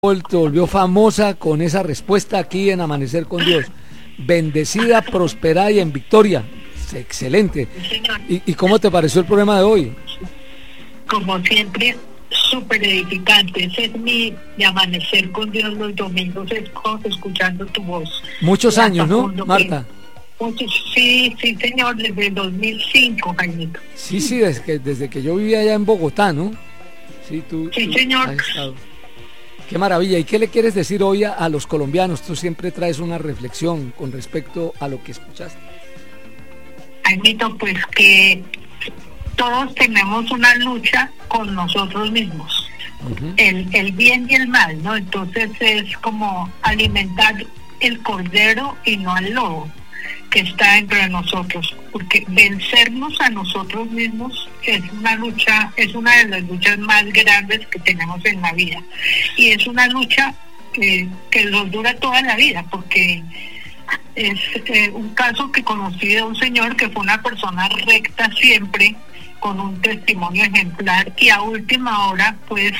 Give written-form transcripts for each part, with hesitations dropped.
volvió famosa con esa respuesta aquí en Amanecer con Dios. Bendecida, prosperada y en victoria. Excelente. ¿Y cómo te pareció el programa de hoy? Como siempre, súper edificante. Ese es mi Amanecer con Dios los domingos, escuchando tu voz. Muchos años, ¿no, Marta? Sí, señor, desde el 2005, Jaimito. Sí, desde que yo vivía allá en Bogotá, ¿no? Sí, señor. Qué maravilla. ¿Y qué le quieres decir hoy a los colombianos? Tú siempre traes una reflexión con respecto a lo que escuchaste. Jaimito, pues que todos tenemos una lucha con nosotros mismos. Uh-huh. El bien y el mal, ¿no? Entonces es como alimentar el cordero y no al lobo que está dentro de nosotros, porque vencernos a nosotros mismos es una de las luchas más grandes que tenemos en la vida, y es una lucha que nos dura toda la vida, porque es un caso que conocí de un señor que fue una persona recta siempre, con un testimonio ejemplar, y a última hora pues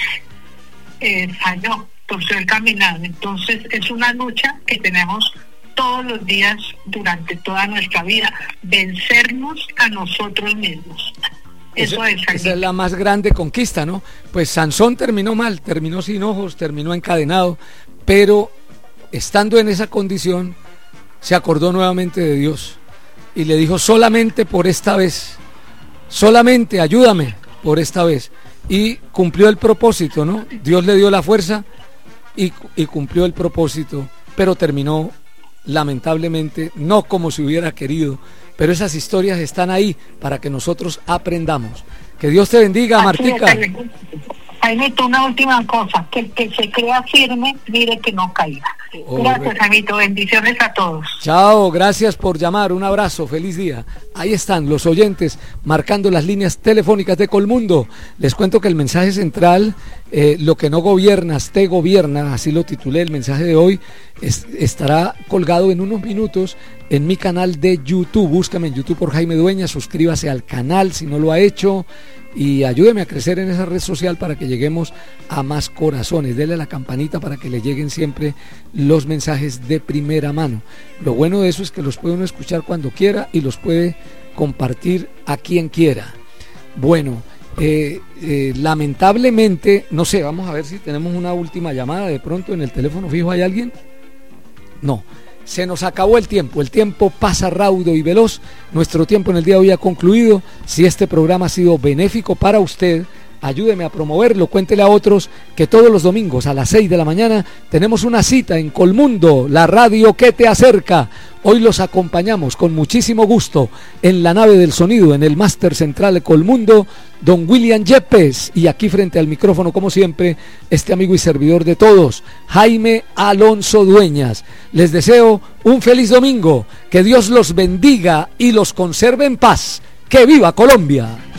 falló, torció el caminar. Entonces es una lucha que tenemos todos los días durante toda nuestra vida, vencernos a nosotros mismos. Esa es la más grande conquista, ¿no? Pues Sansón terminó mal, terminó sin ojos, terminó encadenado, pero estando en esa condición se acordó nuevamente de Dios y le dijo: solamente por esta vez, solamente ayúdame por esta vez, y cumplió el propósito, ¿no? Dios le dio la fuerza y cumplió el propósito, pero terminó lamentablemente no como se hubiera querido, pero esas historias están ahí para que nosotros aprendamos. Que Dios te bendiga, Martica. Jaimito, una última cosa, que el que se crea firme, mire que no caiga. Gracias, Jaimito, bendiciones a todos. Chao, gracias por llamar, un abrazo, feliz día. Ahí están los oyentes marcando las líneas telefónicas de Colmundo. Les cuento que el mensaje central, lo que no gobiernas te gobierna, así lo titulé el mensaje de hoy, estará colgado en unos minutos en mi canal de YouTube. Búscame en YouTube por Jaime Dueñas, suscríbase al canal si no lo ha hecho y ayúdeme a crecer en esa red social para que lleguemos a más corazones. Dele a la campanita para que le lleguen siempre los mensajes de primera mano. Lo bueno de eso es que los puede uno escuchar cuando quiera y los puede compartir a quien quiera. Bueno, lamentablemente, no sé, vamos a ver si tenemos una última llamada. De pronto en el teléfono fijo hay alguien. No, se nos acabó el tiempo pasa raudo y veloz, nuestro tiempo en el día de hoy ha concluido. Si este programa ha sido benéfico para usted, ayúdeme a promoverlo, cuéntele a otros que todos los domingos a las 6 de la mañana tenemos una cita en Colmundo, la radio que te acerca. Hoy los acompañamos con muchísimo gusto en la nave del sonido, en el máster central de Colmundo, don William Yepes, y aquí frente al micrófono, como siempre, este amigo y servidor de todos, Jaime Alonso Dueñas. Les deseo un feliz domingo, que Dios los bendiga y los conserve en paz. ¡Que viva Colombia!